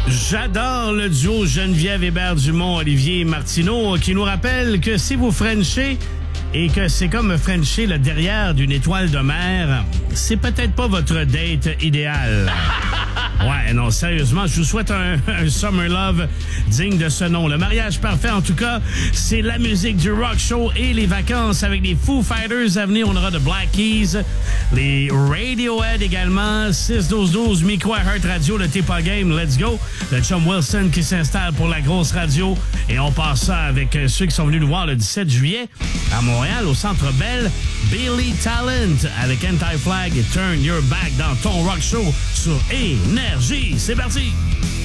J'adore le duo Geneviève Hébert-Dumont, Olivier Martineau, qui nous rappelle que si vous frenchez et que c'est comme frencher le derrière d'une étoile de mer, c'est peut-être pas votre date idéale. Ouais, non, sérieusement, je vous souhaite un Summer Love digne de ce nom. Le mariage parfait, en tout cas, c'est la musique du rock show et les vacances avec les Foo Fighters à venir. On aura de Black Keys, les Radiohead également, 6-12-12, Miko à Heart Radio, le T-Pas Game, let's go. Le chum Wilson qui s'installe pour la grosse radio. Et on passe ça avec ceux qui sont venus nous voir le 17 juillet à Montréal, au Centre Bell, Billy Talent avec Anti-Flag et Turn Your Back dans ton rock show sur Énergie. C'est parti!